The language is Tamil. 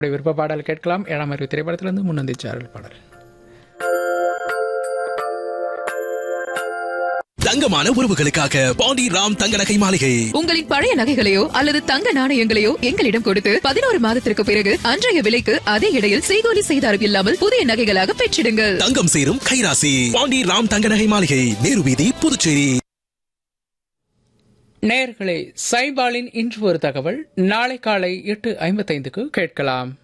விருப்ப பாடல் கேட்கலாம். 7ஆம் அறிவு திரைப்படத்திலிருந்து முன்னந்திச்சாரல் பாடல். தங்கமான உறவுகளுக்காக பாண்டி ராம் தங்க நகை மாளிகை. உங்களின் பழைய நகைகளையோ அல்லது தங்க நாணயங்களையோ எங்களிடம் கொடுத்து 11 மாதத்திற்கு பிறகு அன்றைய விலைக்கு அதே இடையில் செய்கூலி செய்தாரம் இல்லாமல் புதிய நகைகளாக பெற்றிடுங்கள். தங்கம் சேரும் கைராசி பாண்டி ராம் தங்க நகை மாளிகை, நேரு வீதி, புதுச்சேரி. நேயர்களே, சைபாலின் இன்று ஒரு தகவல் நாளை காலை 8:55 கேட்கலாம்.